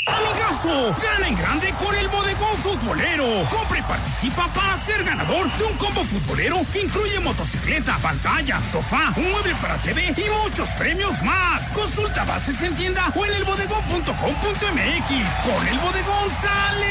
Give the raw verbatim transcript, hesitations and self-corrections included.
¡Amigazo! ¡Gana en grande con el Bodegón Futbolero! Compra y participa para ser ganador de un combo futbolero que incluye motocicleta, pantalla, sofá, un mueble para T V y muchos premios más. Consulta bases en tienda o en el bodegón punto com punto m x. Con el Bodegón sale